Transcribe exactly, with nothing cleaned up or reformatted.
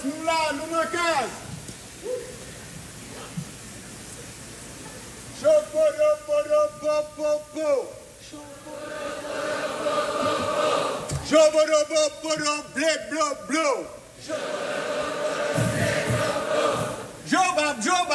case, nous là, nous dans case. Chopodopodopopopo. Chopodopodopopopo. Blé, blé, blé. Job, job.